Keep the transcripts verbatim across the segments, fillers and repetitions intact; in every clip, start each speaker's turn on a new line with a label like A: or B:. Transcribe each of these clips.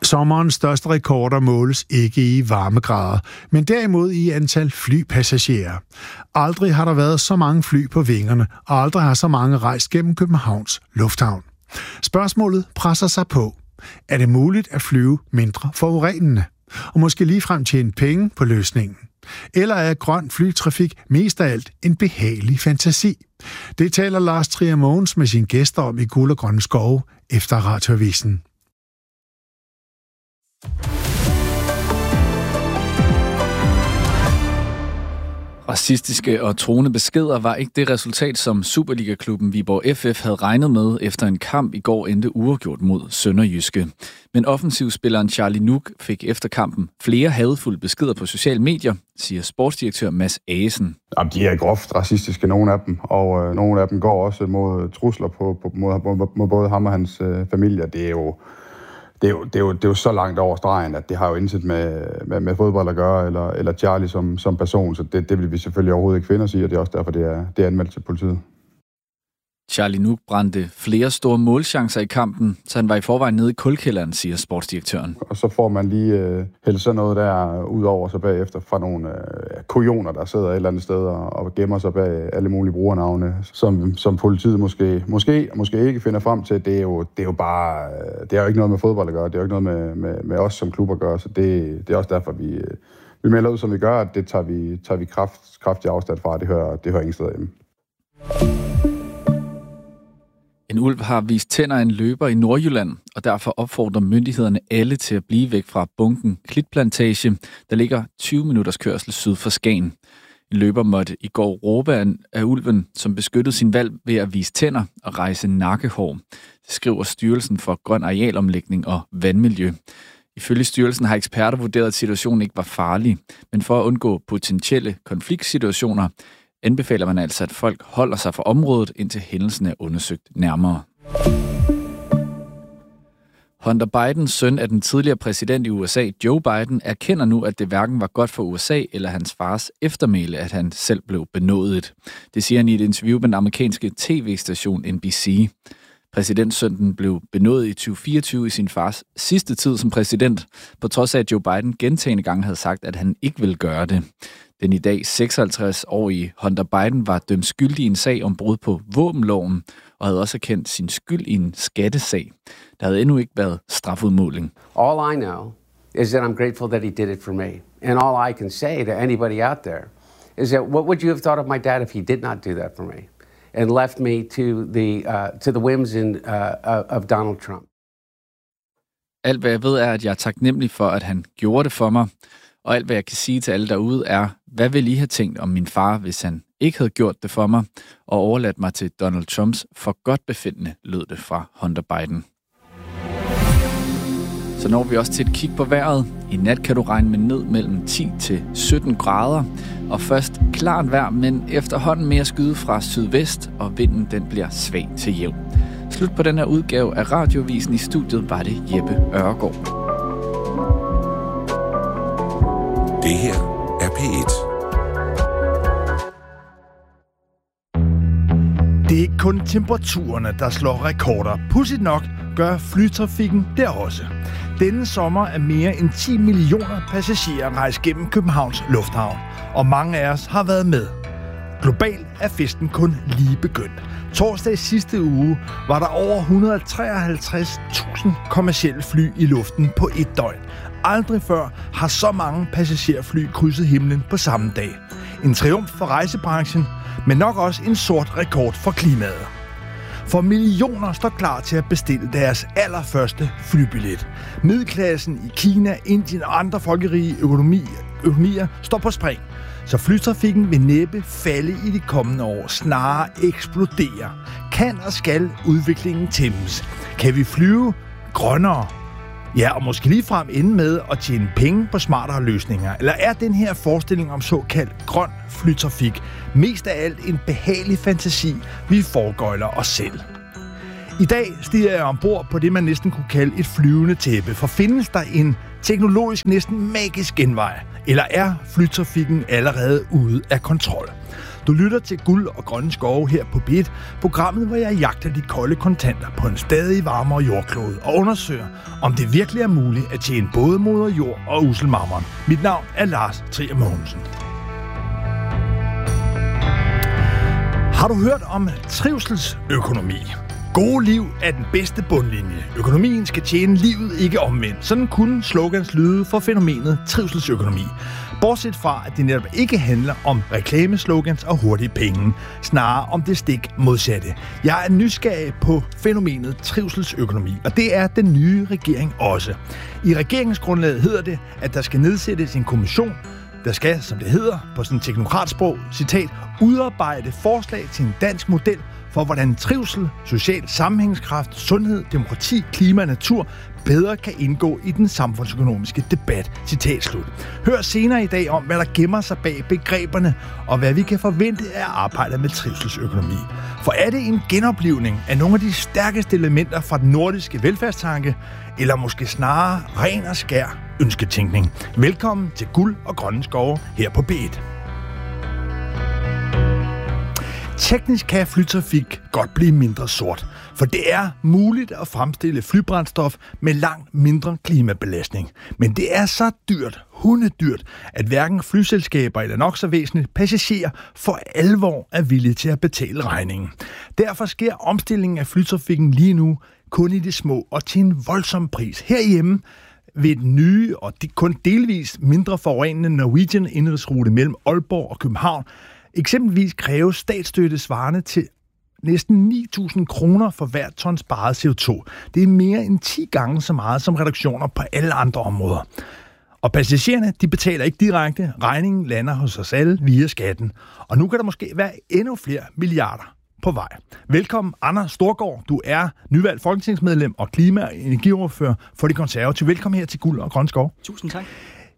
A: Sommerens største rekorder måles ikke i varmegrader, men derimod i antal flypassagerer. Aldrig har der været så mange fly på vingerne, og aldrig har så mange rejst gennem Københavns Lufthavn. Spørgsmålet presser sig på. Er det muligt at flyve mindre forurenende? Og måske ligefrem tjene penge på løsningen? Eller er grøn flytrafik mest af alt en behagelig fantasi? Det taler Lars Trier Mogens med sine gæster om i Guld og Grønne Skove efter Radioavisen.
B: Racistiske og truende beskeder var ikke det resultat, som Superliga-klubben Viborg F F havde regnet med efter en kamp i går endte uafgjort mod Sønderjyske. Men offensivspilleren Charlie Nuk fik efter kampen flere hadefulde beskeder på sociale medier, siger sportsdirektør Mads Agesen.
C: Jamen, de er groft racistiske, nogle af dem, og øh, nogle af dem går også mod trusler på, på, mod, mod, mod både ham og hans øh, familie. Det er jo Det er, jo, det, er jo, det er jo så langt over stregen, at det har jo intet med, med, med fodbold at gøre, eller, eller Charlie som, som person, så det, det vil vi selvfølgelig overhovedet ikke finde os i, og det er også derfor, det er, det er anmeldt til politiet.
B: Charlie Nuk brændte flere store målchancer i kampen, så han var i forvejen nede i kulkælderen, siger sportsdirektøren.
C: Og så får man lige øh, hældt sådan noget der ud over sig bagefter fra nogle øh, kujoner, der sidder et eller andet sted og, og gemmer sig bag alle mulige brugernavne, som, som politiet måske, måske, måske ikke finder frem til. Det er jo, det er jo bare, øh, det er jo ikke noget med fodbold at gøre, det er jo ikke noget med, med, med os som klub at gøre, så det, det er også derfor, vi, øh, vi melder ud, som vi gør, at det tager vi, tager vi kraft, kraftig afstand fra, det hører, det hører ingen steder hjemme.
B: En ulv har vist tænder af en løber i Nordjylland, og derfor opfordrer myndighederne alle til at blive væk fra bunken Klitplantage, der ligger tyve minutters kørsel syd for Skagen. En løber måtte i går råbe af ulven, som beskyttede sin valg ved at vise tænder og rejse nakkehår. Det skriver Styrelsen for Grøn Arealomlægning og Vandmiljø. Ifølge styrelsen har eksperter vurderet, at situationen ikke var farlig, men for at undgå potentielle konfliktsituationer, anbefaler man altså, at folk holder sig fra området, indtil hændelsen er undersøgt nærmere. Hunter Bidens søn af den tidligere præsident i U S A, Joe Biden, erkender nu, at det hverken var godt for U S A eller hans fars eftermæle, at han selv blev benådet. Det siger han i et interview med den amerikanske tv-station N B C. Præsidentsønnen blev benådet i tyve fireogtyve i sin fars sidste tid som præsident, på trods af, at Joe Biden gentagne gange havde sagt, at han ikke ville gøre det. Den i dag seksoghalvtreds-årige Hunter Biden var dømt skyldig i en sag om brud på våbenloven, og havde også erkendt sin skyld i en skattesag. Der havde endnu ikke været strafudmåling.
D: All I know is that I'm grateful that he did it for me. And all I can say to anybody out there is that what would you have thought of my dad if he did not do that for me and left me to the uh, to the whims in, uh, of Donald Trump?
B: Alt hvad jeg ved er, at jeg er taknemmelig for, at han gjorde det for mig. Og alt hvad jeg kan sige til alle derude er, hvad ville I have tænkt om min far, hvis han ikke havde gjort det for mig, og overladt mig til Donald Trumps forgodtbefindende, lød det fra Hunter Biden. Så når vi også til et kig på vejret. I nat kan du regne med ned mellem ti til sytten grader, og først klart vejr, men efterhånden mere skyde fra sydvest, og vinden den bliver svag til jævn. Slut på den her udgave af Radioavisen. I studiet var det Jeppe Ørgaard.
E: Det her er P et.
F: Det er ikke kun temperaturerne, der slår rekorder. Pudsigt nok gør flytrafikken det også. Denne sommer er mere end ti millioner passagerer rejst gennem Københavns Lufthavn, og mange af os har været med. Globalt er festen kun lige begyndt. Torsdag i sidste uge var der over et hundrede og treoghalvtreds tusind kommercielle fly i luften på et døgn. Aldrig før har så mange passagerfly krydset himlen på samme dag. En triumf for rejsebranchen, men nok også en sort rekord for klimaet. For millioner står klar til at bestille deres allerførste flybillet. Middelklassen i Kina, Indien og andre folkerige økonomier, økonomier står på spring. Så flytrafikken vil næppe falde i de kommende år, snarere eksplodere. Kan og skal udviklingen tæmmes? Kan vi flyve grønnere? Ja, og måske ligefrem ende med at tjene penge på smartere løsninger. Eller er den her forestilling om såkaldt grøn flytrafik mest af alt en behagelig fantasi, vi foregøjler os selv? I dag stiger jeg ombord på det, man næsten kunne kalde et flyvende tæppe. For findes der en teknologisk næsten magisk genvej? Eller er flytrafikken allerede ude af kontrol? Du lytter til Guld og Grønne Skove her på B et, programmet, hvor jeg jagter de kolde kontanter på en stadig varmere jordklode og undersøger, om det virkelig er muligt at tjene både moder jord og uselmarmeren. Mit navn er Lars Trier Mogensen. Har du hørt om trivselsøkonomi? Gode liv er den bedste bundlinje. Økonomien skal tjene livet, ikke omvendt. Sådan kunne slogans lyde for fænomenet trivselsøkonomi. Bortset fra, at det netop ikke handler om reklameslogans og hurtige penge. Snarere om det stik modsatte. Jeg er nysgerrig på fænomenet trivselsøkonomi, og det er den nye regering også. I regeringsgrundlaget hedder det, at der skal nedsættes en kommission, der skal, som det hedder på sådan en teknokratsprog, citat, udarbejde forslag til en dansk model for, hvordan trivsel, social sammenhængskraft, sundhed, demokrati, klima og natur bedre kan indgå i den samfundsøkonomiske debat. Citat slut. Hør senere i dag om, hvad der gemmer sig bag begreberne, og hvad vi kan forvente af arbejdet med trivselsøkonomi. For er det en genoplivning af nogle af de stærkeste elementer fra den nordiske velfærdstanke, eller måske snarere ren og skær ønsketænkning? Velkommen til Guld og Grønne Skove her på B et. Teknisk kan flytrafik godt blive mindre sort, for det er muligt at fremstille flybrændstof med langt mindre klimabelastning. Men det er så dyrt, hundedyrt, at hverken flyselskaber eller nok så væsentligt passagerer for alvor er villige til at betale regningen. Derfor sker omstillingen af flytrafikken lige nu kun i det små og til en voldsom pris. Herhjemme ved den nye og kun delvis mindre forurenende Norwegian indrigsrute mellem Aalborg og København eksempelvis kræve statsstøtte svarende til næsten ni tusind kroner for hver ton sparet C O to. Det er mere end ti gange så meget som reduktioner på alle andre områder. Og passagererne, de betaler ikke direkte. Regningen lander hos os alle via skatten. Og nu kan der måske være endnu flere milliarder på vej. Velkommen, Anders Storgård. Du er nyvalgt folketingsmedlem og klima- og energiordfører for De Konservative. Velkommen her til Guld og Grønne Skove.
G: Tusind tak.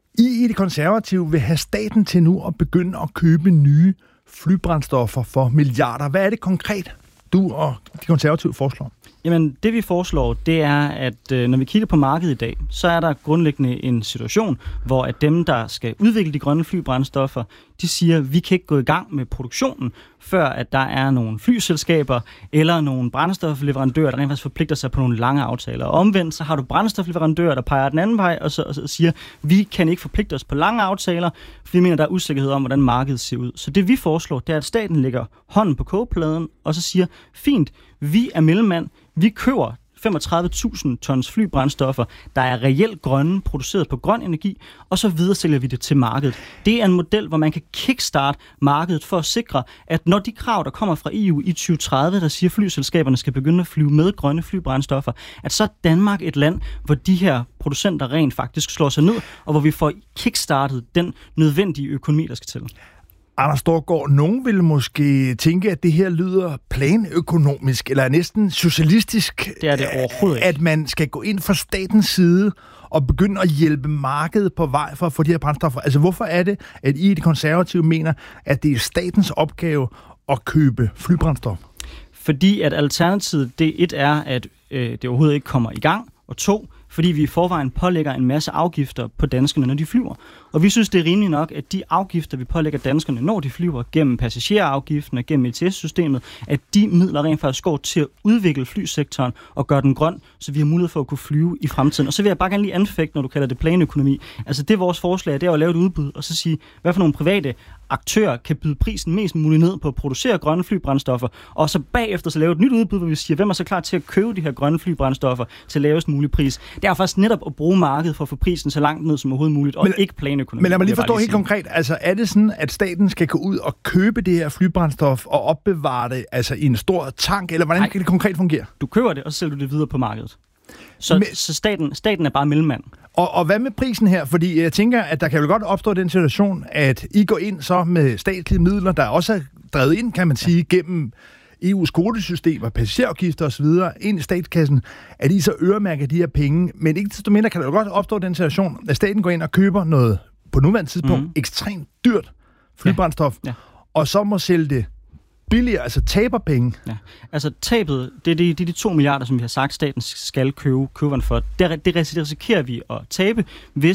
F: I i De Konservative vil have staten til nu at begynde at købe nye flybrændstoffer for milliarder. Hvad er det konkret, du og De Konservative foreslår?
G: Jamen, det vi foreslår, det er, at øh, når vi kigger på markedet i dag, så er der grundlæggende en situation, hvor at dem, der skal udvikle de grønne flybrændstoffer, de siger, at vi kan ikke gå i gang med produktionen, før at der er nogle flyselskaber eller nogle brændstofleverandører, der rent faktisk forpligter sig på nogle lange aftaler. Og omvendt, så har du brændstofleverandører, der peger den anden vej og så, og så siger, vi kan ikke forpligte os på lange aftaler, for vi mener, der er usikkerhed om, hvordan markedet ser ud. Så det vi foreslår, det er, at staten lægger hånden på kogepladen og så siger, fint, vi er mellemmand, vi køber femogtredive tusind tons flybrændstoffer, der er reelt grønne, produceret på grøn energi, og så videre sælger vi det til markedet. Det er en model, hvor man kan kickstarte markedet for at sikre, at når de krav, der kommer fra E U i tyve tredive, der siger, at flyselskaberne skal begynde at flyve med grønne flybrændstoffer, at så er Danmark et land, hvor de her producenter rent faktisk slår sig ned, og hvor vi får kickstartet den nødvendige økonomi, der skal til.
F: Anders Storgård, nogen vil måske tænke, at det her lyder planøkonomisk, eller næsten socialistisk.
G: Det er det overhovedet ikke.
F: At man skal gå ind fra statens side og begynde at hjælpe markedet på vej for at få de her brændstoffer. Altså, hvorfor er det, at I, De Konservative, mener, at det er statens opgave at købe flybrændstof?
G: Fordi at alternativet, det et er, at øh, det overhovedet ikke kommer i gang, og to, fordi vi i forvejen pålægger en masse afgifter på danskerne, når de flyver. Og vi synes, det er rimeligt nok, at de afgifter, vi pålægger danskerne, når de flyver, gennem passagerafgiften og gennem E T S-systemet, at de midler rent faktisk går til at udvikle flysektoren og gøre den grøn, så vi har mulighed for at kunne flyve i fremtiden. Og så vil jeg bare gerne lige anfægte, når du kalder det planøkonomi. Altså det er vores forslag, det er at lave et udbud, og så sige, hvad for nogle private aktører kan byde prisen mest muligt ned på at producere grønne flybrændstoffer, og så bagefter så lave et nyt udbud, hvor vi siger, hvem er så klar til at købe de her grønne flybrændstoffer til lavest mulig pris. Det er faktisk netop at bruge markedet for at få prisen så langt ned som overhovedet muligt, og men, ikke planøkonomi.
F: Men lad mig lige forstå helt konkret, altså er det sådan, at staten skal gå ud og købe det her flybrændstof og opbevare det altså i en stor tank, eller hvordan Nej. kan det konkret fungere?
G: Du køber det, og så sælger du det videre på markedet. Så, men, så staten, staten er bare mellemmand.
F: Og, og hvad med prisen her? Fordi jeg tænker, at der kan vel godt opstå den situation, at I går ind så med statslige midler, der også er drevet ind, kan man sige, gennem E U's kvotesystem og passagerafgifter osv. ind i statskassen, at I så øremærker de her penge. Men ikke desto mindre kan der jo godt opstå den situation, at staten går ind og køber noget på nuværende tidspunkt mm. ekstremt dyrt flybrændstof, ja. Ja. Og så må sælge det billigere, altså taber penge.
G: Ja. Altså tabet, det er de, det er de to milliarder, som vi har sagt, staten skal købe køberen for. Det, det risikerer vi at tabe, hvis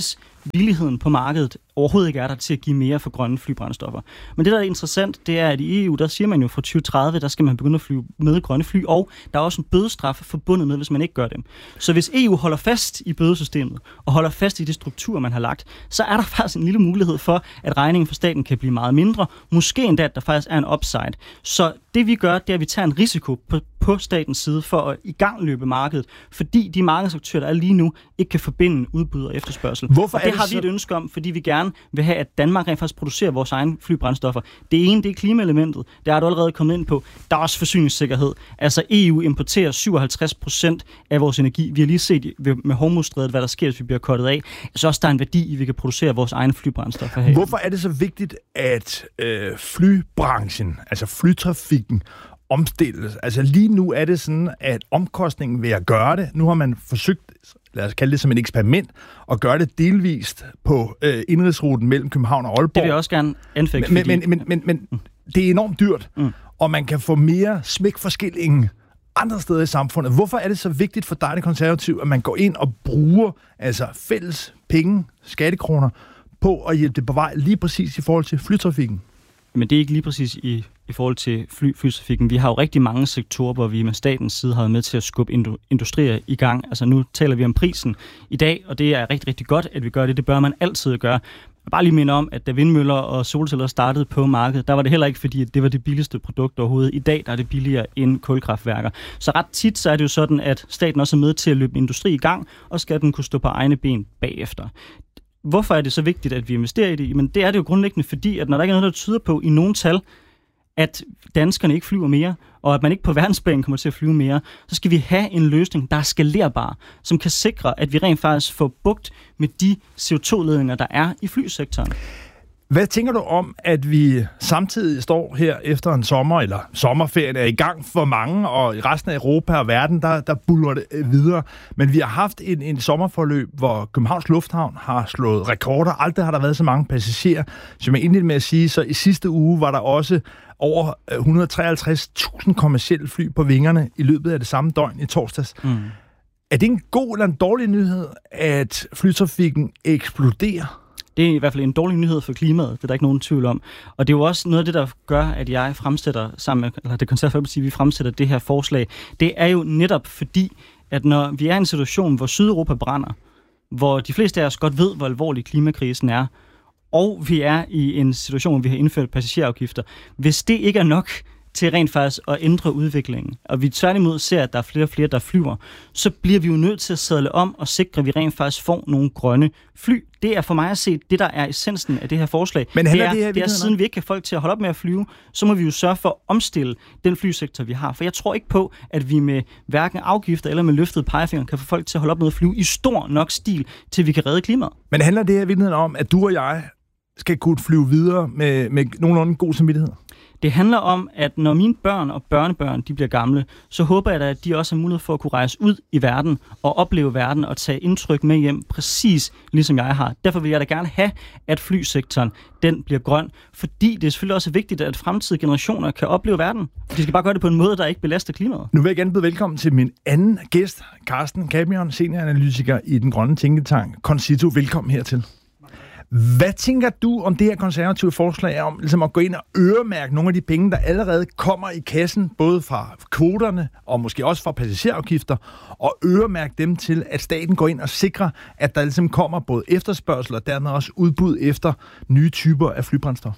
G: villigheden på markedet overhovedet ikke er der til at give mere for grønne flybrændstoffer. Men det, der er interessant, det er, at i E U, der siger man jo fra tyve tredive, der skal man begynde at flyve med grønne fly, og der er også en bødestraf forbundet med, hvis man ikke gør det. Så hvis E U holder fast i bødesystemet, og holder fast i de strukturer, man har lagt, så er der faktisk en lille mulighed for, at regningen for staten kan blive meget mindre. Måske endda, at der faktisk er en upside. Så det vi gør, det er, at vi tager en risiko på, på statens side for at i gang løbe markedet, fordi de markedsaktører, der er lige nu, ikke kan forbinde udbud og efterspørgsel.
F: Hvorfor
G: og det,
F: er det
G: har
F: så...
G: vi et ønske om, fordi vi gerne vil have, at Danmark rent faktisk producerer vores egne flybrændstoffer. Det ene, det er klimaelementet. Det er du allerede kommet ind på. Der er også forsyningssikkerhed. Altså E U importerer syvoghalvtreds procent af vores energi. Vi har lige set med Hormuzstrædet, hvad der sker, hvis vi bliver kottet af. Så også der er en værdi i, at vi kan producere vores egne flybrændstoffer her.
F: Hvorfor er det så vigtigt, at øh, flybranchen, altså flytrafikken, omstilles? Altså lige nu er det sådan, at omkostningen ved at gøre det, nu har man forsøgt, lad os kalde det som et eksperiment, at gøre det delvist på øh, indrigsruten mellem København og Aalborg.
G: Det vil jeg også gerne anfægte.
F: Men, men, men, men, men, men det er enormt dyrt, mm. og man kan få mere smæk for skillingen andre steder i samfundet. Hvorfor er det så vigtigt for dig, det konservative, at man går ind og bruger altså fælles penge, skattekroner, på at hjælpe det på vej lige præcis i forhold til flytrafikken?
G: Men det er ikke lige præcis i, i forhold til fly, flytrafikken. Vi har jo rigtig mange sektorer, hvor vi med statens side har været med til at skubbe industrier i gang. Altså nu taler vi om prisen i dag, og det er rigtig, rigtig godt, at vi gør det. Det bør man altid gøre. Jeg bare lige minde om, at da vindmøller og solceller startede på markedet, der var det heller ikke fordi, at det var det billigste produkt overhovedet. I dag der er det billigere end kulkraftværker. Så ret tit så er det jo sådan, at staten også er med til at løbe industri i gang, og skal den kunne stå på egne ben bagefter. Hvorfor er det så vigtigt, at vi investerer i det? Men det er det jo grundlæggende, fordi at når der ikke er noget, der tyder på i nogle tal, at danskerne ikke flyver mere, og at man ikke på verdensbanen kommer til at flyve mere, så skal vi have en løsning, der er skalerbar, som kan sikre, at vi rent faktisk får bugt med de C O to ledninger, der er i flysektoren.
F: Hvad tænker du om, at vi samtidig står her efter en sommer, eller sommerferien er i gang for mange, og i resten af Europa og verden, der, der buller det videre. Men vi har haft en, en sommerforløb, hvor Københavns Lufthavn har slået rekorder. Aldrig har der været så mange passagerer. Som jeg indledte med at sige, så i sidste uge var der også over et hundrede og treoghalvtreds tusind kommercielle fly på vingerne i løbet af det samme døgn i torsdags. Mm. Er det en god eller en dårlig nyhed, at flytrafikken eksploderer?
G: Det er i hvert fald en dårlig nyhed for klimaet, det er der ikke nogen tvivl om. Og det er jo også noget af det, der gør, at jeg fremsætter sammen med, eller det konservative Folkeparti, vi fremsætter det her forslag. Det er jo netop fordi, at når vi er i en situation, hvor Sydeuropa brænder, hvor de fleste af os godt ved, hvor alvorlig klimakrisen er, og vi er i en situation, hvor vi har indført passagerafgifter, hvis det ikke er nok til rent faktisk at ændre udviklingen, og vi tværtimod ser, at der er flere og flere, der flyver, så bliver vi jo nødt til at sadle om og sikre, at vi rent faktisk får nogle grønne fly. Det er for mig at se det, der er essensen af det her forslag.
F: Men
G: det er,
F: det, her,
G: det er siden vi ikke kan få folk til at holde op med at flyve, så må vi jo sørge for at omstille den flysektor, vi har. For jeg tror ikke på, at vi med hverken afgifter eller med løftede pegefinger kan få folk til at holde op med at flyve i stor nok stil, til vi kan redde klimaet.
F: Men handler det her i virkeligheden om, at du og jeg skal kunne flyve videre med, med nogenlunde god samvittighed?
G: Det handler om, at når mine børn og børnebørn de bliver gamle, så håber jeg da, at de også har mulighed for at kunne rejse ud i verden og opleve verden og tage indtryk med hjem, præcis ligesom jeg har. Derfor vil jeg da gerne have, at flysektoren den bliver grøn, fordi det er selvfølgelig også vigtigt, at fremtidige generationer kan opleve verden. De skal bare gøre det på en måde, der ikke belaster klimaet.
F: Nu vil jeg gerne byde velkommen til min anden gæst, Carsten Cabion, senioranalytiker i den grønne tænketank Concito. Velkommen hertil. Hvad tænker du om det her konservative forslag om ligesom at gå ind og øremærke nogle af de penge, der allerede kommer i kassen, både fra kvoterne og måske også fra passagerafgifter, og øremærke dem til, at staten går ind og sikrer, at der ligesom kommer både efterspørgsel og dermed også udbud efter nye typer af flybrændstof?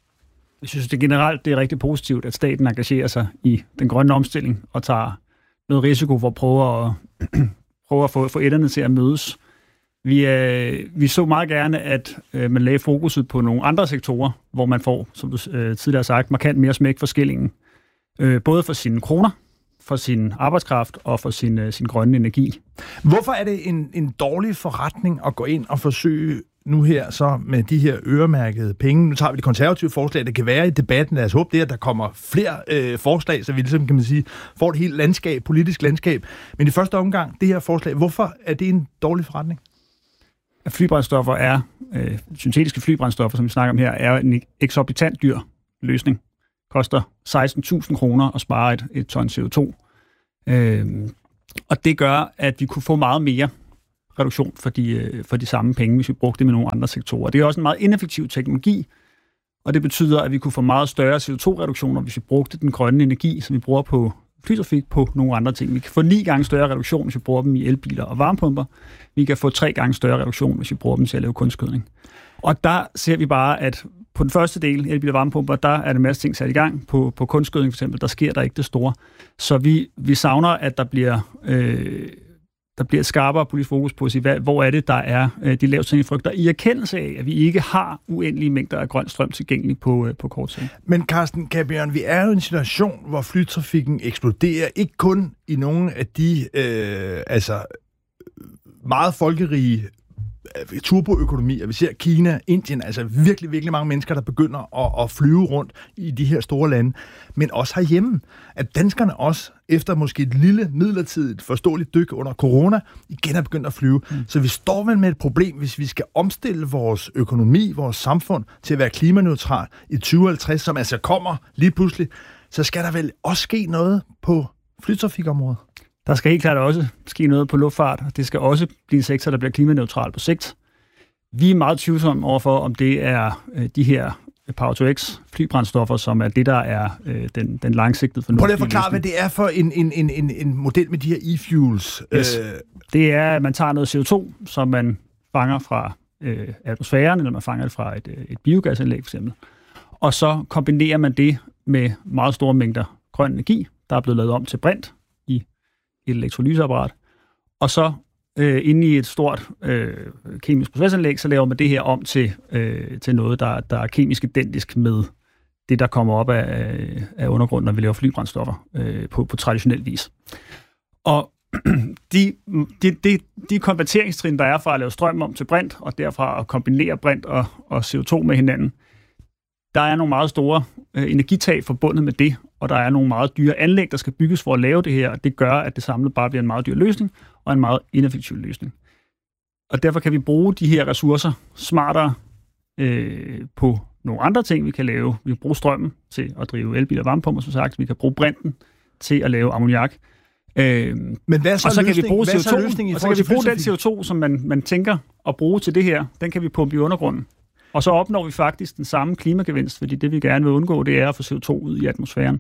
H: Jeg synes, det generelt det er rigtig positivt, at staten engagerer sig i den grønne omstilling og tager noget risiko for at prøve at, prøve at få, få enderne til at mødes. Vi, øh, vi så meget gerne, at øh, man lagde fokuset på nogle andre sektorer, hvor man får, som du øh, tidligere har sagt, markant mere smæk for skillingen. Øh, både for sine kroner, for sin arbejdskraft og for sin, øh, sin grønne energi.
F: Hvorfor er det en, en dårlig forretning at gå ind og forsøge nu her så med de her øremærkede penge? Nu tager vi det konservative forslag, det kan være i debatten. Lad os håbe det, at der kommer flere øh, forslag, så vi ligesom, kan man sige, får et helt landskab, politisk landskab. Men i første omgang, det her forslag, hvorfor er det en dårlig forretning?
H: Flybrændstoffer er, øh, syntetiske flybrændstoffer, som vi snakker om her, er en eksorbitant dyr løsning. Koster seksten tusind kroner at spare et, et ton C O to. Øh, og det gør, at vi kunne få meget mere reduktion for de, for de samme penge, hvis vi brugte det med nogle andre sektorer. Det er også en meget ineffektiv teknologi, og det betyder, at vi kunne få meget større C O to reduktioner, hvis vi brugte den grønne energi, som vi bruger på flytrafik, på nogle andre ting. Vi kan få ni gange større reduktion, hvis vi bruger dem i elbiler og varmepumper. Vi kan få tre gange større reduktion, hvis vi bruger dem til at lave kunstgødning. Og der ser vi bare, at på den første del, elbiler og varmepumper, der er der en masse ting sat i gang. På, på kunstgødning for eksempel, der sker der ikke det store. Så vi, vi savner, at der bliver, øh, der bliver et skarpere politisk fokus på at sige, hvad, hvor er det, der er øh, de lavt hængende frugter, i erkendelse af, at vi ikke har uendelige mængder af grøn strøm tilgængelig på, øh, på kort sigt.
F: Men Carsten Kabjørn, vi er jo i en situation, hvor flytrafikken eksploderer, ikke kun i nogle af de øh, altså meget folkerige turboøkonomier. Vi ser Kina, Indien, altså virkelig, virkelig mange mennesker, der begynder at, at flyve rundt i de her store lande, men også herhjemme. At danskerne også, efter måske et lille, midlertidigt, forståeligt dyk under corona, igen er begyndt at flyve. Mm. Så vi står vel med et problem, hvis vi skal omstille vores økonomi, vores samfund, til at være klimaneutral i tyve halvtreds, som altså kommer lige pludselig, så skal der vel også ske noget på flytrafikområdet?
H: Der skal helt klart også ske noget på luftfart, og det skal også blive en sektor, der bliver klimaneutral på sigt. Vi er meget tvivlsomme overfor, om det er øh, de her Power to X flybrændstoffer, som er det, der er øh, den, den langsigtede fornuftige.
F: Prøv lige at forklare, hvad det er for en, en, en, en, en model med de her e-fuels.
H: Yes. Øh... Det er, at man tager noget C O to, som man fanger fra øh, atmosfæren, eller man fanger det fra et, et biogasanlæg for eksempel, og så kombinerer man det med meget store mængder grøn energi, der er blevet lavet om til brint, et elektrolyseapparat, og så øh, inde i et stort øh, kemisk procesanlæg, så laver man det her om til, øh, til noget, der, der er kemisk identisk med det, der kommer op af, af undergrunden, når vi laver flybrændstoffer øh, på, på traditionel vis. Og de, de, de, de konverteringstrin, der er fra at lave strøm om til brint, og derfra at kombinere brint og, og C O to med hinanden, der er nogle meget store øh, energitab forbundet med det, og der er nogle meget dyre anlæg, der skal bygges for at lave det her, og det gør, at det samlet bare bliver en meget dyr løsning, og en meget ineffektiv løsning. Og derfor kan vi bruge de her ressourcer smartere øh, på nogle andre ting, vi kan lave. Vi kan bruge strømmen til at drive elbiler og varmepumper, som sagt. Vi kan bruge brinten til at lave ammoniak. Øh,
F: Men hvad så,
H: og så
F: løsning,
H: kan vi bruge C O to,
F: løsning,
H: og så kan vi bruge den C O to, som man, man tænker at bruge til det her, den kan vi pumpe i undergrunden. Og så opnår vi faktisk den samme klimagevinst, fordi det vi gerne vil undgå, det er at få C O to ud i atmosfæren.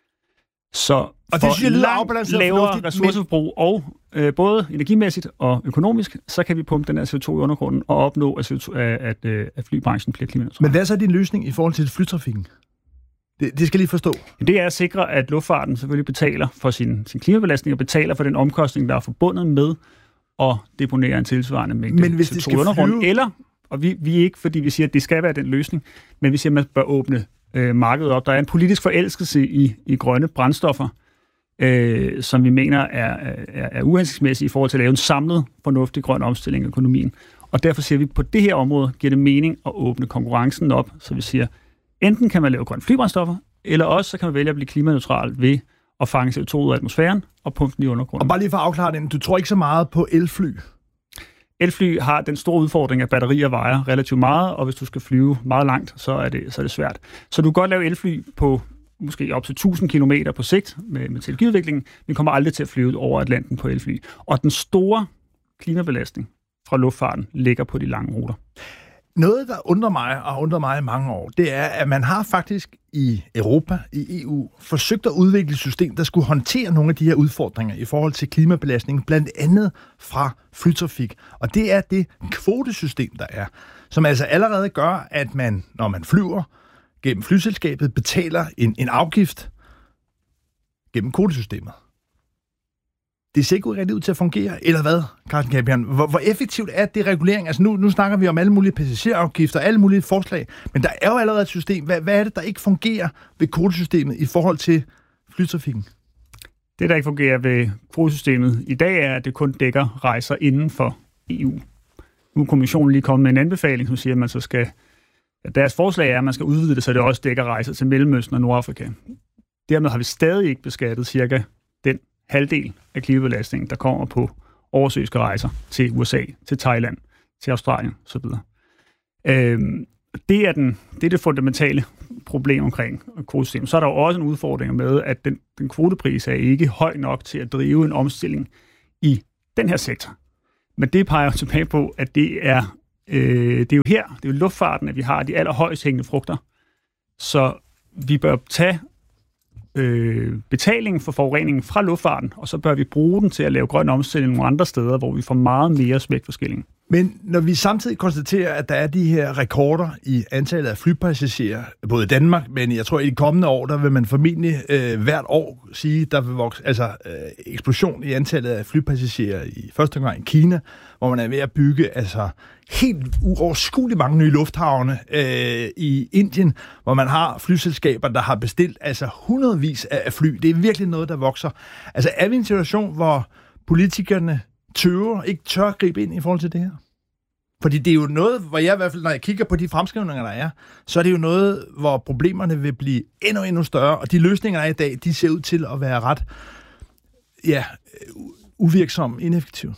H: Så og
F: det
H: for
F: synes jeg,
H: langt lavere ressourceforbrug, men... og øh, både energimæssigt og økonomisk, så kan vi pumpe den her C O to i undergrunden og opnå, at, C O to, at, at, at flybranchen bliver klimaneutral.
F: Men hvad er så din løsning i forhold til flytrafikken? Det, det skal jeg lige forstå.
H: Det er at sikre, at luftfarten selvfølgelig betaler for sin, sin klimabelastning og betaler for den omkostning, der er forbundet med at deponere en tilsvarende mængde
F: men hvis
H: C O to i undergrunden. Flyve... Eller, og vi, vi er ikke, fordi vi siger, at det skal være den løsning, men vi siger, at man bør åbne øh, markedet op. Der er en politisk forelskelse i, i grønne brændstoffer, øh, som vi mener er, er, er uhensigtsmæssige i forhold til at lave en samlet, fornuftig grøn omstilling af økonomien. Og derfor siger vi, at på det her område giver det mening at åbne konkurrencen op, så vi siger, enten kan man lave grønne flybrændstoffer, eller også så kan man vælge at blive klimaneutral ved at fange C O to ud af atmosfæren og pumpe den i undergrunden.
F: Og bare lige for at afklare det, du tror ikke så meget på elfly?
H: Elfly har den store udfordring, at batterier vejer relativt meget, og hvis du skal flyve meget langt, så er det, så er det svært. Så du kan godt lave elfly på måske op til tusind kilometer på sigt med, med teknologiudviklingen. Vi kommer aldrig til at flyve over Atlanten på elfly. Og den store klimabelastning fra luftfarten ligger på de lange ruter.
F: Noget, der undrer mig, og har undret mig i mange år, det er, at man har faktisk i Europa, i E U, forsøgt at udvikle et system, der skulle håndtere nogle af de her udfordringer i forhold til klimabelastning, blandt andet fra flytrafik. Og det er det kvotesystem, der er, som altså allerede gør, at man, når man flyver gennem flyselskabet, betaler en, en afgift gennem kvotesystemet. Det ser ikke rigtig ud til at fungere, eller hvad, Carsten Kabjørn? Hvor, hvor effektivt er det regulering? Altså nu, nu snakker vi om alle mulige passagerafgifter, alle mulige forslag, men der er jo allerede et system. Hvad, hvad er det, der ikke fungerer ved kvotesystemet i forhold til flytrafikken?
H: Det, der ikke fungerer ved kvotesystemet i dag, er, at det kun dækker rejser inden for E U. Nu er kommissionen lige kommet med en anbefaling, som siger, at man så skal... At deres forslag er, at man skal udvide det, så det også dækker rejser til Mellemøsten og Nordafrika. Dermed har vi stadig ikke beskattet cirka den halvdel af klimabelastningen, der kommer på oversøiske rejser til U S A, til Thailand, til Australien osv. Øhm, det, er den, det er det fundamentale problem omkring kvotesystemet. Så er der jo også en udfordring med, at den, den kvotepris er ikke høj nok til at drive en omstilling i den her sektor. Men det peger jo tilbage på, at det er, øh, det er jo her, det er jo luftfarten, at vi har de allerhøjst hængende frugter. Så vi bør tage øh, betalingen for forureningen fra luftfarten, og så bør vi bruge den til at lave grøn omstilling nogle andre steder, hvor vi får meget mere smæk for skillingen.
F: Men når vi samtidig konstaterer, at der er de her rekorder i antallet af flypassagerer, både i Danmark, men jeg tror, i de kommende år, der vil man formentlig øh, hvert år sige, der vil vokse altså øh, eksplosion i antallet af flypassagerer i første gang i Kina, hvor man er ved at bygge altså helt uoverskueligt mange nye lufthavne øh, i Indien, hvor man har flyselskaber, der har bestilt altså hundredvis af fly. Det er virkelig noget, der vokser. Altså er vi i en situation, hvor politikerne tøver, ikke tør gribe ind i forhold til det her? Fordi det er jo noget, hvor jeg i hvert fald, når jeg kigger på de fremskrivninger, der er, så er det jo noget, hvor problemerne vil blive endnu, endnu større, og de løsninger, der er i dag, de ser ud til at være ret, ja, uvirksomme, ineffektive.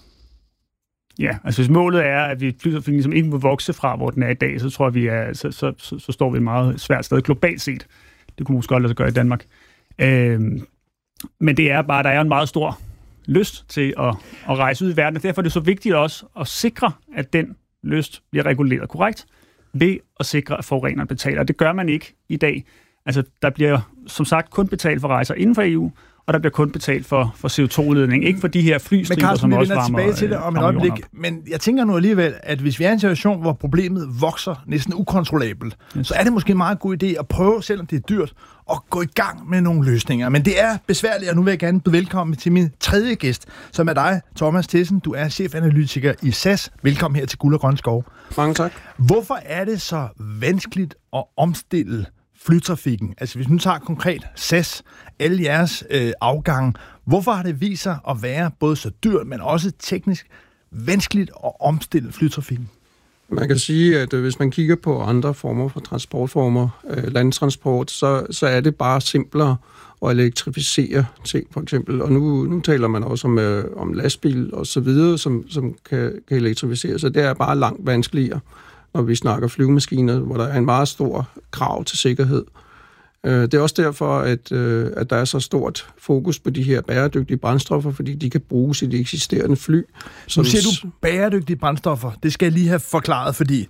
H: Ja, altså hvis målet er, at vi flytrafikken ligesom ikke må vokse fra, hvor den er i dag, så tror jeg, vi er, så, så, så, så står vi et meget svært sted globalt set. Det kunne måske godt lade sig gøre i Danmark. Øhm, men det er bare, der er en meget stor lyst til at, at rejse ud i verden, og derfor er det så vigtigt også at sikre, at den lyst bliver reguleret korrekt, ved at sikre, at forureneren betaler. Det gør man ikke i dag. Altså, der bliver som sagt kun betalt for rejser inden for E U, og der bliver kun betalt for, for C O to udledning. Ikke for de her flystriber,
F: Carsten,
H: som også varmer.
F: Men tilbage til det om et øjeblik. Men jeg tænker nu alligevel, at hvis vi er i en situation, hvor problemet vokser næsten ukontrollabelt, yes. så er det måske en meget god idé at prøve, selvom det er dyrt, at gå i gang med nogle løsninger. Men det er besværligt, og nu vil jeg gerne byde velkommen til min tredje gæst, som er dig, Thomas Tessen. Du er chefanalytiker i S A S. Velkommen her til Guld og Grøn Skov.
I: Mange tak.
F: Hvorfor er det så vanskeligt at omstille flytrafikken? Altså hvis vi nu tager konkret S A S, alle jeres øh, afgange, hvorfor har det vist sig at være både så dyrt, men også teknisk vanskeligt at omstille flytrafikken?
I: Man kan sige, at hvis man kigger på andre former for transportformer, øh, landtransport, så, så er det bare simplere at elektrificere ting, for eksempel. Og nu, nu taler man også om, øh, om lastbil og så videre, som, som kan, kan elektrificeres, så det er bare langt vanskeligere, når vi snakker flyvemaskiner, hvor der er en meget stor krav til sikkerhed. Det er også derfor, at, at der er så stort fokus på de her bæredygtige brændstoffer, fordi de kan bruges i de eksisterende fly.
F: Nu siger du bæredygtige brændstoffer. Det skal jeg lige have forklaret, fordi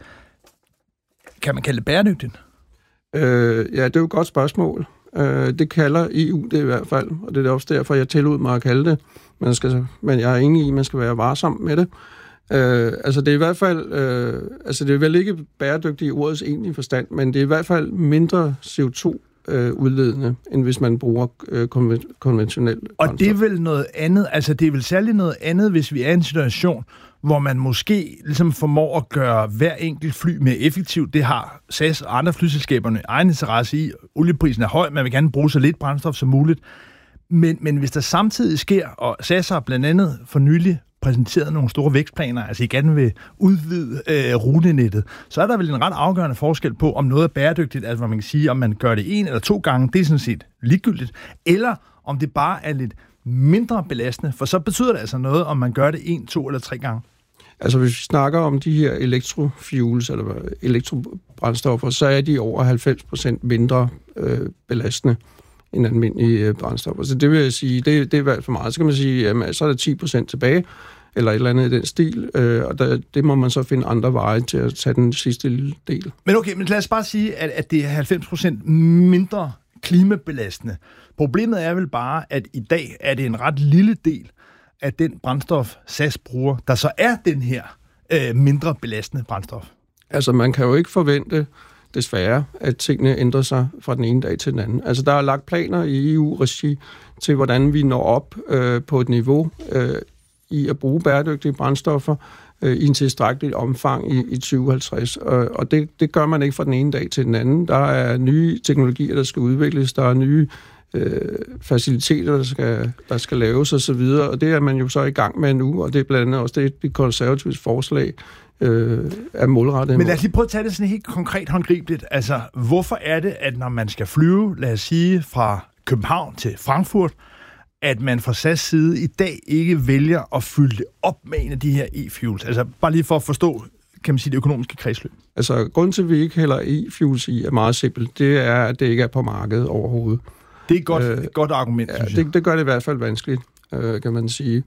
F: kan man kalde det bæredygtigt?
I: Øh, ja, det er jo et godt spørgsmål. Øh, det kalder E U det i hvert fald, og det er også derfor, jeg tillod mig at kalde det. Man skal, men jeg er enig i, at man skal være varsom med det. Øh, altså det er i hvert fald, øh, altså det er vel ikke bæredygtigt i ordets egentlige forstand, men det er i hvert fald mindre C O to udledende, end hvis man bruger øh, konventionelt.
F: Og det er vel noget andet, altså det er vel særligt noget andet, hvis vi er i en situation, hvor man måske ligesom formår at gøre hver enkelt fly mere effektivt. Det har S A S og andre flyselskaberne egen interesse i. Olieprisen er høj, man vil gerne bruge så lidt brændstof som muligt. Men, men hvis der samtidig sker, og S A S har blandt andet for nylig præsenteret nogle store vækstplaner, altså I gerne vil udvide øh, rutenettet, så er der vel en ret afgørende forskel på, om noget er bæredygtigt, altså man kan sige, om man gør det en eller to gange, det er sådan set ligegyldigt, eller om det bare er lidt mindre belastende, for så betyder det altså noget, om man gør det en, to eller tre gange.
I: Altså hvis vi snakker om de her elektrofuels, eller elektrobrændstoffer, så er de over halvfems procent mindre øh, belastende end almindelige brændstoffer. Så det vil jeg sige, det, det er i hvert fald for meget. Så kan man sige, jamen, så er der ti procent tilbage, eller et eller andet i den stil, øh, og der, det må man så finde andre veje til at tage den sidste lille del.
F: Men okay, men lad os bare sige, at, at det er halvfems procent mindre klimabelastende. Problemet er vel bare, at i dag er det en ret lille del af den brændstof, S A S bruger, der så er den her øh, mindre belastende brændstof.
I: Altså, man kan jo ikke forvente, desværre, at tingene ændrer sig fra den ene dag til den anden. Altså, der er lagt planer i E U-regi til, hvordan vi når op øh, på et niveau øh, i at bruge bæredygtige brændstoffer øh, i en tilstrækkelig omfang i, i tyve halvtreds. Og, og det, det gør man ikke fra den ene dag til den anden. Der er nye teknologier, der skal udvikles. Der er nye øh, faciliteter, der skal, der skal laves osv. Og det er man jo så i gang med nu, og det er blandt andet også det, det konservatives forslag øh, er målrettet.
F: Men lad os lige prøve at tage det sådan helt konkret håndgribeligt. Altså, hvorfor er det, at når man skal flyve, lad os sige, fra København til Frankfurt, at man fra S A S side i dag ikke vælger at fylde det op med en af de her e-fuels? Altså, bare lige for at forstå, kan man sige, det økonomiske kredsløb.
I: Altså, grunden til, at vi ikke hælder e-fuels i, er meget simpelt. Det er, at det ikke er på markedet overhovedet.
F: Det er et godt, øh, et godt argument,
I: ja,
F: synes jeg.
I: Det, det gør det i hvert fald vanskeligt, øh, kan man sige.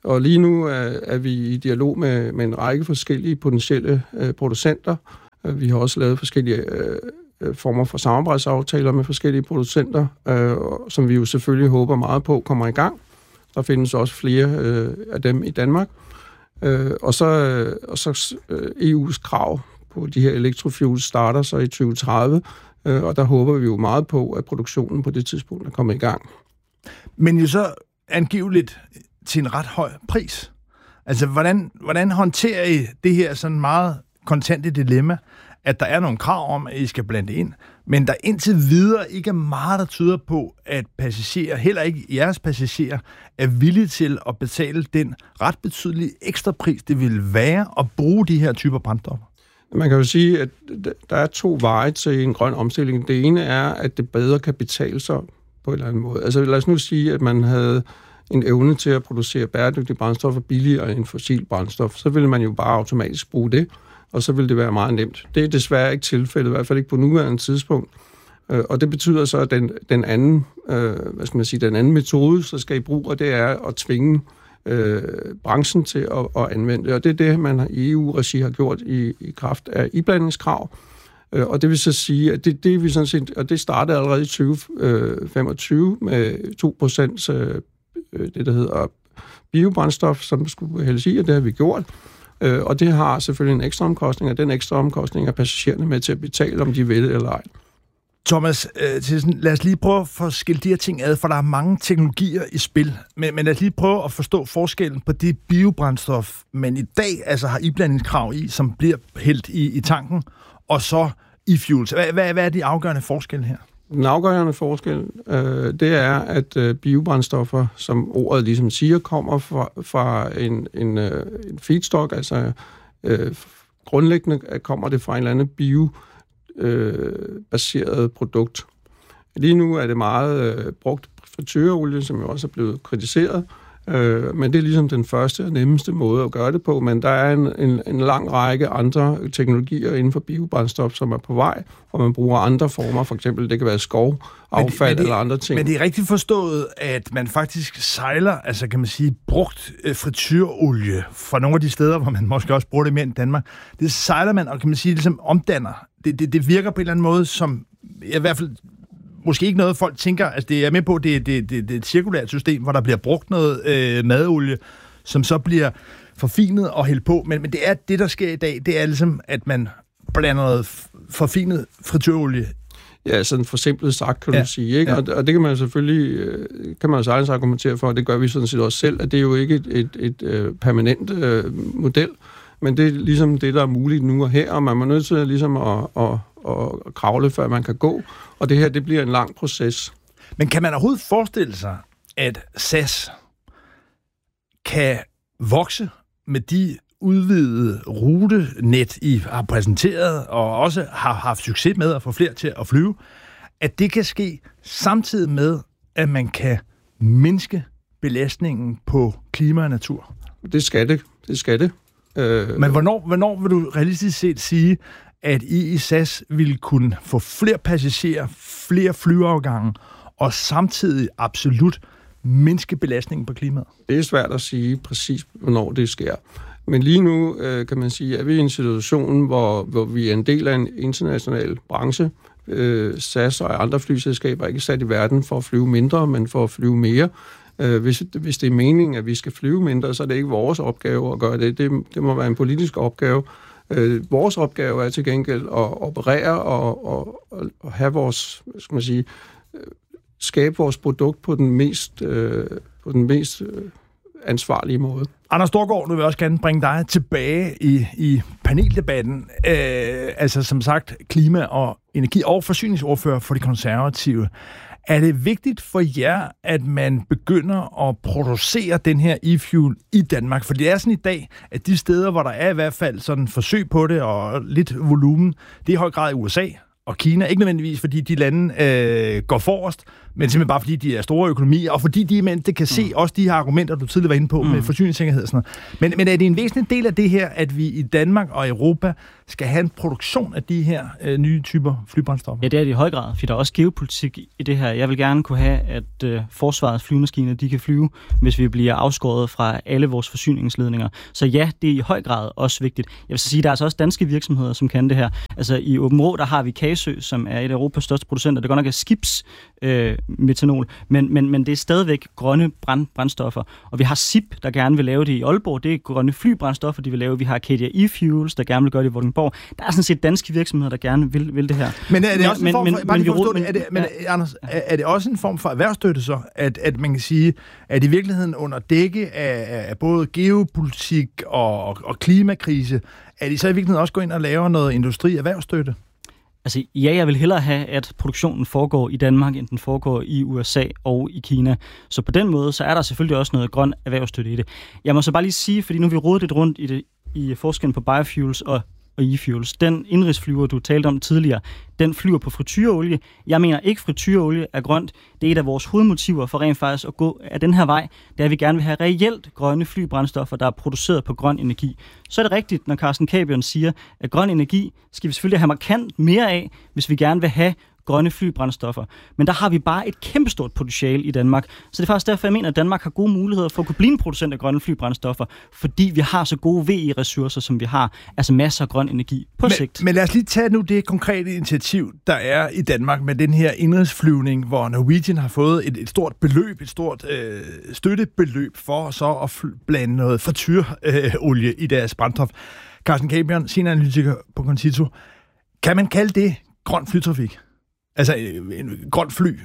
I: Og lige nu er, er vi i dialog med, med en række forskellige potentielle øh, producenter. Vi har også lavet forskellige øh, former for samarbejdsaftaler med forskellige producenter, øh, som vi jo selvfølgelig håber meget på kommer i gang. Der findes også flere øh, af dem i Danmark. Øh, og så, øh, og så øh, E U's krav på de her electrofuels starter så i tyve tredive, øh, og der håber vi jo meget på, at produktionen på det tidspunkt er kommet i gang.
F: Men jo så angiveligt til en ret høj pris. Altså, hvordan, hvordan håndterer I det her sådan meget kontante dilemma, at der er nogle krav om, at I skal blande ind, men der indtil videre ikke er meget, der tyder på, at passagerer, heller ikke jeres passagerer, er villige til at betale den ret betydelige ekstra pris, det vil være at bruge de her typer brændstoffer?
I: Man kan jo sige, at der er to veje til en grøn omstilling. Det ene er, at det bedre kan betale sig på en eller anden måde. Altså lad os nu sige, at man havde en evne til at producere bæredygtige brændstoffer billigere end fossil brændstof, så ville man jo bare automatisk bruge det, og så vil det være meget nemt. Det er desværre ikke tilfældet, i hvert fald ikke på nuværende tidspunkt. Og det betyder så, at den, den anden, øh, hvad skal man sige, den anden metode, så skal I bruge, og det er at tvinge øh, branchen til at, at anvende det. Og det er det, man i E U-regi har gjort i, i kraft af iblandingskrav. Og det vil så sige, at det, det vi sådan set, og det startede allerede i tyve femogtyve med to procent øh, det, der hedder biobrændstof, som skulle hældes i, og det har vi gjort. Og det har selvfølgelig en ekstra omkostning, og den ekstra omkostning er passagererne med til at betale, om de vil eller ej.
F: Thomas, øh, lad os lige prøve at få skilt de her ting ad, for der er mange teknologier i spil. Men, men lad os lige prøve at forstå forskellen på det biobrændstof, man i dag altså har iblandingskrav i, som bliver hældt i, i tanken, og så e-fuels. Hvad, hvad, hvad er de afgørende forskelle her?
I: Den afgørende forskel, øh, det er, at øh, biobrændstoffer, som ordet ligesom siger, kommer fra, fra en, en, øh, en feedstock, altså øh, grundlæggende kommer det fra en eller anden bio-baseret øh, produkt. Lige nu er det meget øh, brugt frityreolie, som jo også er blevet kritiseret, øh, men det er ligesom den første og nemmeste måde at gøre det på, men der er en, en, en lang række andre teknologier inden for biobrændstof, som er på vej, hvor man bruger andre former, for eksempel det kan være skov, affald men det, eller andre ting.
F: Men det er rigtigt forstået, at man faktisk sejler, altså kan man sige, brugt øh, frityreolie fra nogle af de steder, hvor man måske også bruger det mere end Danmark. Det sejler man, og kan man sige, ligesom omdanner. Det, det, det virker på en eller anden måde, som i hvert fald måske ikke noget, folk tænker, altså det er med på, det, det, det, det er et cirkulært system, hvor der bliver brugt noget øh, madolie, som så bliver forfinet og hældt på, men, men det er det, der sker i dag, det er ligesom, at man blander noget forfinet frityreolie.
I: Ja, sådan forsimplet sagt, kan ja. du sige, ikke? Ja. Og, og det kan man selvfølgelig, kan man jo sagtens argumentere for, og det gør vi sådan set også selv, at det er jo ikke et, et, et, et permanent øh, model, men det er ligesom det, der er muligt nu og her, og man er nødt til ligesom at, at, at kravle, før man kan gå, og det her, det bliver en lang proces.
F: Men kan man overhovedet forestille sig, at S A S kan vokse med de udvidede rutenet, I har præsenteret, og også har haft succes med at få flere til at flyve, at det kan ske samtidig med, at man kan mindske belastningen på klima og natur?
I: Det skal det. Det skal det.
F: Øh... Men hvornår, hvornår vil du realistisk set sige, at I i S A S ville kunne få flere passagerer, flere flyafgange, og samtidig absolut mindske belastningen på klimaet?
I: Det er svært at sige præcis, hvornår det sker. Men lige nu øh, kan man sige, at vi er i en situation, hvor, hvor vi er en del af en international branche. Øh, S A S og andre flyselskaber er ikke sat i verden for at flyve mindre, men for at flyve mere. Øh, hvis, hvis det er meningen, at vi skal flyve mindre, så er det ikke vores opgave at gøre det. Det, det må være en politisk opgave. Øh, vores opgave er til gengæld at operere og, og, og have vores, skal man sige, skabe vores produkt på den mest, øh, på den mest øh, ansvarlige måde.
F: Anders Storgård, nu vil jeg også gerne bringe dig tilbage i, i paneldebatten. Øh, altså som sagt, klima- og energi- og forsyningsordfører for de konservative. Er det vigtigt for jer, at man begynder at producere den her e-fuel i Danmark? For det er sådan i dag, at de steder, hvor der er i hvert fald sådan forsøg på det og lidt volumen, det er i høj grad i U S A og Kina. Ikke nødvendigvis, fordi de lande øh, går forrest, men simpelthen bare fordi de er store økonomier, og fordi de men det kan se mm. også de her argumenter, du tidligere var inde på, mm. med forsyningssikkerhed og sådan noget. Men, men er det en væsentlig del af det her, at vi i Danmark og Europa skal have en produktion af de her øh, nye typer flybrændstoffer?
G: Ja, det er det i høj grad, for der er også geopolitik i det her. Jeg vil gerne kunne have, at øh, forsvarets flyvemaskiner, de kan flyve, hvis vi bliver afskåret fra alle vores forsyningsledninger. Så ja, det er i høj grad også vigtigt. Jeg vil så sige, at der er altså også danske virksomheder, som kan det her. Altså i Aabenraa, der har vi Kasø, som er et af Europas største producenter. Det går nok af skibsmetanol, øh, men, men, men det er stadigvæk grønne brand, brændstoffer. Og vi har S I P, der gerne vil lave det i Aalborg. Det er grønne flybrændstoffer, de vil lave. Vi har Arcadia E-Fuels, der gerne vil gøre det i Vordingborg. Der er sådan set danske virksomheder, der gerne vil, vil det her.
F: Men er det også en form for,
G: men,
F: bare
G: men,
F: lige for
G: men,
F: det, er det, men, ja. Anders, er, er det også en form for erhvervsstøtte så, at, at man kan sige, at i virkeligheden under dække af, af både geopolitik og, og, og klimakrise, er de så i virkeligheden også går ind og laver noget industri-erhvervsstøtte?
G: Altså, ja, jeg vil hellere have, at produktionen foregår i Danmark, end den foregår i U S A og i Kina. Så på den måde, så er der selvfølgelig også noget grøn erhvervsstøtte i det. Jeg må så bare lige sige, fordi nu har vi rodet lidt rundt i, det, i forskellen på biofuels og og e-fuels. Den indrigsflyver, du talte om tidligere, den flyver på frityreolie. Jeg mener ikke, frityreolie er grønt. Det er et af vores hovedmotiver for rent faktisk at gå af den her vej. Det er, at vi gerne vil have reelt grønne flybrændstoffer, der er produceret på grøn energi. Så er det rigtigt, når Carsten Cabion siger, at grøn energi skal vi selvfølgelig have markant mere af, hvis vi gerne vil have grønne flybrændstoffer. Men der har vi bare et kæmpestort potentiale i Danmark. Så det er faktisk derfor, jeg mener, at Danmark har gode muligheder for at kunne blive en producent af grønne flybrændstoffer, fordi vi har så gode V E-ressourcer, som vi har. Altså masser af grøn energi på
F: men,
G: sigt.
F: Men lad os lige tage nu det konkrete initiativ, der er i Danmark med den her indrigsflyvning, hvor Norwegian har fået et, et stort beløb, et stort øh, støttebeløb for så at fl- blande noget frityrolie øh, i deres brændstof. Carsten Cabion, senioranalytiker på Concito. Kan man kalde det grøn flytrafik? Altså en grøn fly?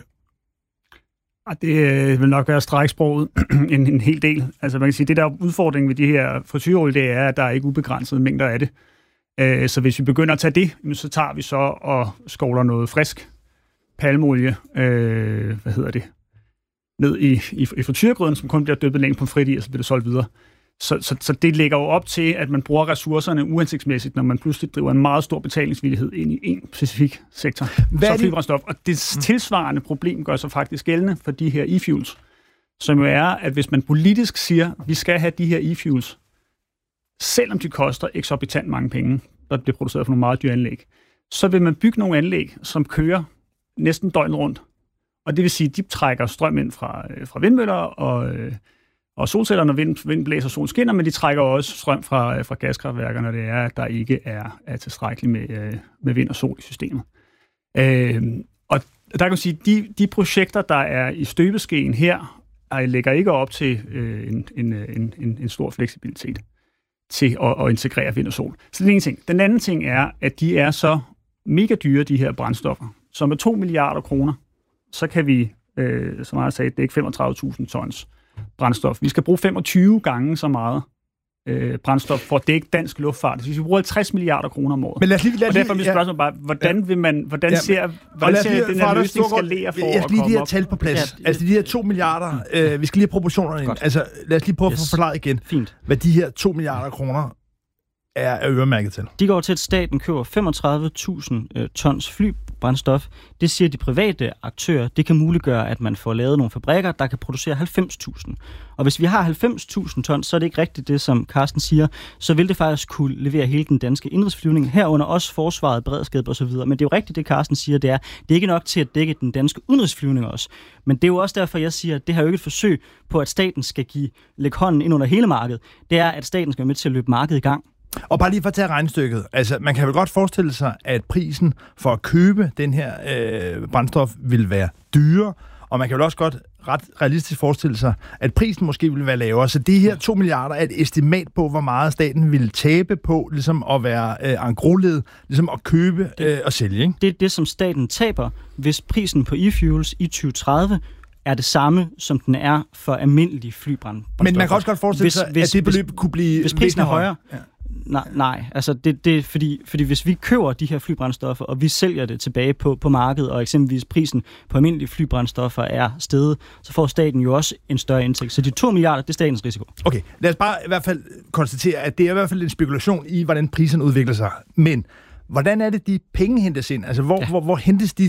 H: Det vil nok være stræksproget en, en hel del. Altså man kan sige, det der er udfordringen ved de her frityrolie, det er, at der er ikke ubegrænsede mængder af det. Så hvis vi begynder at tage det, så tager vi så og skovler noget frisk palmeolie, øh, hvad hedder det, ned i, i, i frityregryden, som kun bliver dyppet længe på frit i, og så bliver det solgt videre. Så, så, så det lægger jo op til, at man bruger ressourcerne uhensigtsmæssigt, når man pludselig driver en meget stor betalingsvillighed ind i en specifik sektor, så flybrændstof. Og det tilsvarende problem gør sig faktisk gældende for de her e-fuels, som jo er, at hvis man politisk siger, at vi skal have de her e-fuels, selvom de koster eksorbitant mange penge, der bliver produceret for nogle meget dyre anlæg, så vil man bygge nogle anlæg, som kører næsten døgnet rundt. Og det vil sige, at de trækker strøm ind fra, fra vindmøller og... Og solceller, når vind, vind blæser, og solen skinner, men de trækker også strøm fra, fra gaskraftværker, når det er, at der ikke er, er tilstrækkeligt med, med vind og sol i systemet. Øh, og der kan man sige, at de, de projekter, der er i støbeskeen her, lægger ikke op til øh, en, en, en, en stor fleksibilitet til at, at integrere vind og sol. Så det er en ting. Den anden ting er, at de er så mega dyre, de her brændstoffer. Så med to milliarder kroner, så kan vi, øh, som jeg sagde, dække femogtredive tusind tons brændstof. Vi skal bruge femogtyve gange så meget øh, brændstof for at dække dansk luftfart. Så hvis vi bruger halvtreds milliarder kroner om året.
F: Men lad os lige, lad os
H: og derfor er mit spørgsmål bare, hvordan vil man, hvordan
F: ja,
H: ser, hvordan ser lige, den her løsning skalere for
F: jeg skal lige
H: at
F: de her
H: op?
F: tal på plads. Ja, altså de her to milliarder, øh, vi skal lige have proportionerne ind. Altså lad os lige prøve yes. at forklare igen,
G: Fint.
F: hvad de her to milliarder kroner er, er øremærket til.
G: De går til, at staten køber femogtredive tusind øh, tons flybrændstof. Det siger de private aktører. Det kan muliggøre, at man får lavet nogle fabrikker, der kan producere halvfems tusind. Og hvis vi har halvfems tusind tons, så er det ikke rigtigt det, som Carsten siger. Så vil det faktisk kunne levere hele den danske indrigsflyvning, herunder også forsvaret, beredskab osv. Men det er jo rigtigt, det Carsten siger, det er, det er ikke nok til at dække den danske udenrigsflyvning også. Men det er jo også derfor, jeg siger, at det her er jo ikke et forsøg på, at staten skal give, lægge hånden ind under hele markedet. Det er, at staten skal være med til at løbe markedet i gang.
F: Og bare lige for at tage regnestykket. Altså, man kan vel godt forestille sig, at prisen for at købe den her øh, brændstof vil være dyrere, og man kan vel også godt ret realistisk forestille sig, at prisen måske vil være lavere. Så de her to milliarder er et estimat på, hvor meget staten vil tabe på, ligesom at være øh, engrosled, ligesom at købe øh, og sælge. Ikke?
G: Det er det, som staten taber, hvis prisen på e-fuels i tyve tredive er det samme, som den er for almindelige flybrændstoffer.
F: Men man kan også godt forestille hvis, sig, hvis, at det beløb
G: hvis,
F: kunne blive...
G: Hvis prisen er højere... Ja. Nej, nej, altså det, det er fordi, fordi hvis vi køber de her flybrændstoffer, og vi sælger det tilbage på, på markedet, og eksempelvis prisen på almindelige flybrændstoffer er steget, så får staten jo også en større indtægt. Så de to milliarder, det er statens risiko.
F: Okay, lad os bare i hvert fald konstatere, at det er i hvert fald en spekulation i, hvordan priserne udvikler sig. Men hvordan er det, de penge hentes ind? Altså, hvor, ja. hvor, hvor hentes de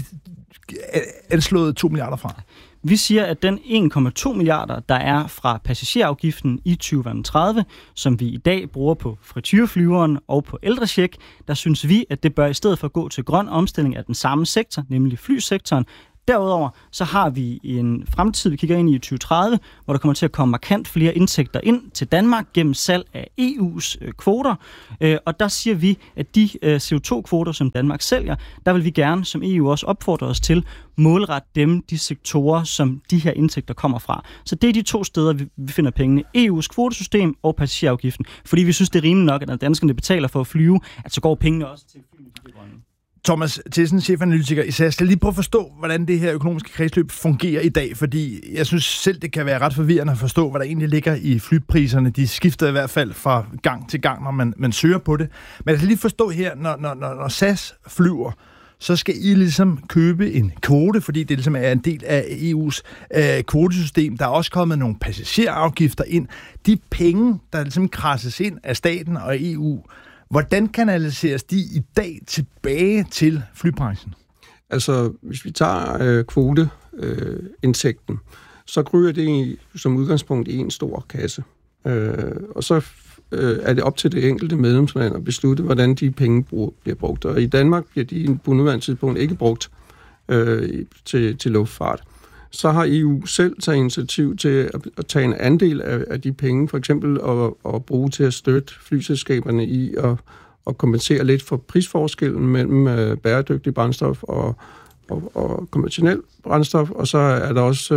F: anslået to milliarder fra?
G: Vi siger, at den en komma to milliarder, der er fra passagerafgiften i tyve tredive, som vi i dag bruger på frityreflyveren og på ældrecheck, der synes vi, at det bør i stedet for gå til grøn omstilling af den samme sektor, nemlig flysektoren. Derudover så har vi en fremtid, vi kigger ind i tyve tredive, hvor der kommer til at komme markant flere indtægter ind til Danmark gennem salg af E U's øh, kvoter. Øh, og der siger vi, at de øh, C O to kvoter, som Danmark sælger, der vil vi gerne, som E U også opfordrer os til, målrette dem, de sektorer, som de her indtægter kommer fra. Så det er de to steder, vi, vi finder pengene. E U's kvotesystem og passagerafgiften. Fordi vi synes, det er rimeligt nok, at når danskerne betaler for at flyve, at så går pengene også til flyene.
F: Thomas Tessen, chefanalytiker i S A S. Jeg lige prøve at forstå, hvordan det her økonomiske kredsløb fungerer i dag, fordi jeg synes selv, det kan være ret forvirrende at forstå, hvad der egentlig ligger i flypriserne. De skifter i hvert fald fra gang til gang, når man, man søger på det. Men jeg kan lige forstå her, når, når, når S A S flyver, så skal I ligesom købe en kvote, fordi det ligesom er en del af E U's øh, kvotesystem. Der er også kommet nogle passagerafgifter ind. De penge, der ligesom krasses ind af staten og E U, hvordan kanaliseres de i dag tilbage til flybranchen?
I: Altså, hvis vi tager øh, kvoteindtægten, øh, så kryger det i, som udgangspunkt i en stor kasse. Øh, og så øh, er det op til det enkelte medlemsland at beslutte, hvordan de penge brug, bliver brugt. Og i Danmark bliver de på nuværende tidspunkt ikke brugt øh, til, til luftfart. Så har E U selv taget initiativ til at, at tage en andel af, af de penge, for eksempel at, at bruge til at støtte flyselskaberne i at, at kompensere lidt for prisforskellen mellem uh, bæredygtig brændstof og, og, og konventionel brændstof. Og så er der også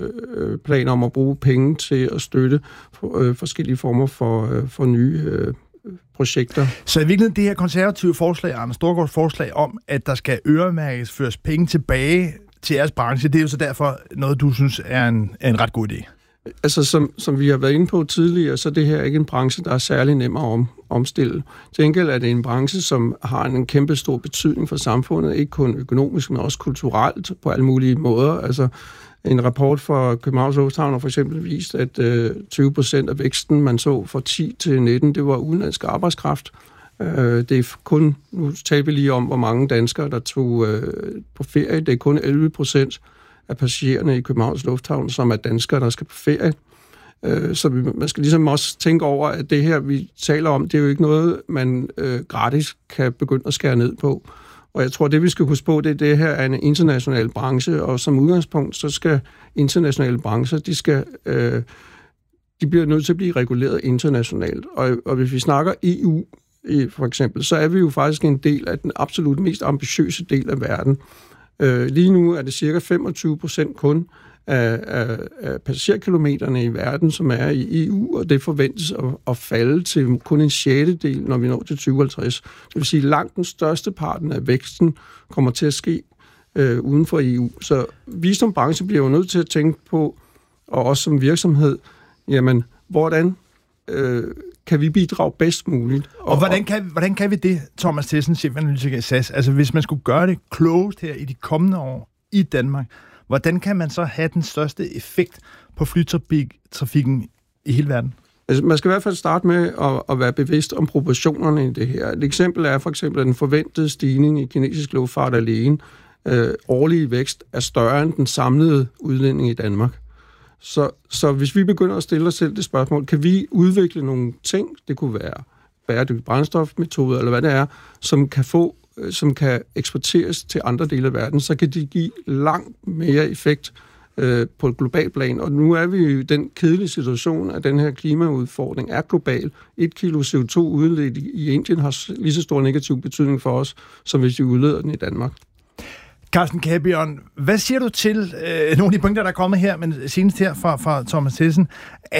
I: øh, planer om at bruge penge til at støtte for, øh, forskellige former for, øh, for nye øh, projekter.
F: Så i virkeligheden det her konservative forslag, Anders Storgårds forslag om, at der skal øremærkes, føres penge tilbage til jeres branche, det er jo så derfor noget, du synes er en, er en ret god idé.
I: Altså, som, som vi har været inde på tidligere, så er det her ikke en branche, der er særlig nem at om, omstille. Til enkelt er det en branche, som har en kæmpe stor betydning for samfundet, ikke kun økonomisk, men også kulturelt på alle mulige måder. Altså, en rapport fra Københavns Lufthavn har for eksempel vist, at øh, tyve procent af væksten, man så fra ti til nitten, det var udenlandsk arbejdskraft. Det er kun, nu taler vi lige om, hvor mange danskere, der tog øh, på ferie. Det er kun elleve procent af passagererne i Københavns Lufthavn, som er danskere, der skal på ferie. Øh, så vi, man skal ligesom også tænke over, at det her, vi taler om, det er jo ikke noget, man øh, gratis kan begynde at skære ned på. Og jeg tror, det vi skal huske på, det er, det her er en international branche, og som udgangspunkt, så skal internationale brancher, de skal... Øh, de bliver nødt til at blive reguleret internationalt. Og, og hvis vi snakker E U, for eksempel, så er vi jo faktisk en del af den absolut mest ambitiøse del af verden. Øh, lige nu er det cirka femogtyve procent kun af, af, af passagerkilometerne i verden, som er i E U, og det forventes at, at falde til kun en sjettedel, når vi når til tyve halvtreds. Det vil sige, at langt den største parten af væksten kommer til at ske øh, uden for E U. Så vi som branche bliver jo nødt til at tænke på, og også som virksomhed, jamen, hvordan øh, kan vi bidrage bedst muligt?
F: Og, og hvordan, kan, hvordan kan vi det, Thomas Tessen, chefanalytiker i S A S? Altså, hvis man skulle gøre det klogest her i de kommende år i Danmark, hvordan kan man så have den største effekt på flytrafikken i hele verden?
I: Altså, man skal i hvert fald starte med at, at være bevidst om proportionerne i det her. Et eksempel er for eksempel, at den forventede stigning i kinesisk luftfart alene, øh, årlige vækst, er større end den samlede udledning i Danmark. Så, så hvis vi begynder at stille os selv det spørgsmål, kan vi udvikle nogle ting, det kunne være bæredygtige brændstofmetoder, eller hvad det er, som kan få, som kan eksporteres til andre dele af verden, så kan de give langt mere effekt øh, på et globalt plan. Og nu er vi i den kedelige situation, at den her klimaudfordring er global. Et kilo C O to udledt i Indien har lige så stor negativ betydning for os, som hvis vi udleder den i Danmark.
F: Carsten Kabjørn, hvad siger du til øh, nogle af de punkter, der er kommet her, men senest her fra, fra Thomas Tessen,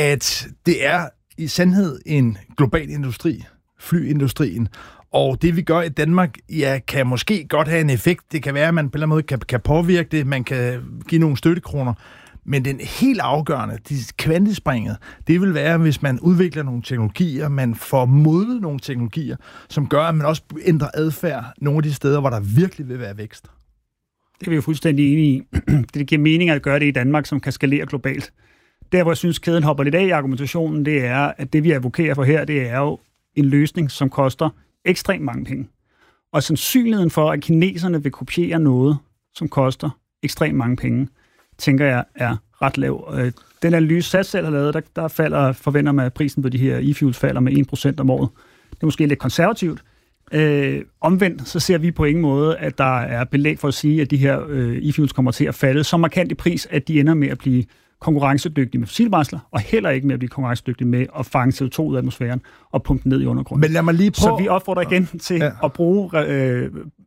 F: at det er i sandhed en global industri, flyindustrien, og det vi gør i Danmark, ja, kan måske godt have en effekt. Det kan være, at man på en eller anden måde kan, kan påvirke det, man kan give nogle støttekroner, men den helt afgørende, de kvantespringet, det vil være, hvis man udvikler nogle teknologier, man får modnet nogle teknologier, som gør, at man også ændrer adfærd nogle af de steder, hvor der virkelig vil være vækst.
H: Det er vi jo fuldstændig enige i. Det giver mening at gøre det i Danmark, som kan skalere globalt. Der, hvor jeg synes, kæden hopper lidt af i argumentationen, det er, at det, vi advokerer for her, det er jo en løsning, som koster ekstremt mange penge. Og sandsynligheden for, at kineserne vil kopiere noget, som koster ekstremt mange penge, tænker jeg er ret lav. Den analyse, Sats selv har lavet, der, der falder, forventer man, at prisen på de her e-fuels falder med en procent om året. Det er måske lidt konservativt. Øh, omvendt, så ser vi på ingen måde, at der er belæg for at sige, at de her øh, e-fuels kommer til at falde så markant i pris, at de ender med at blive konkurrencedygtige med fossilbrændsler, og heller ikke med at blive konkurrencedygtige med at fange C O to ud af atmosfæren og pumpe den ned i undergrunden.
F: Men lad mig lige prøve...
H: Så vi opfordrer igen til ja. at bruge øh,